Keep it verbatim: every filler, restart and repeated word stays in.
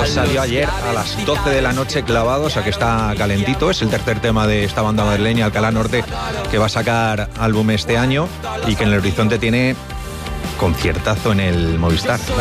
Salió ayer a las doce de la noche clavado, o sea que está calentito. Es el tercer tema de esta banda madrileña, Alcalá Norte, que va a sacar álbum este año y que en el horizonte tiene conciertazo en el Movistar.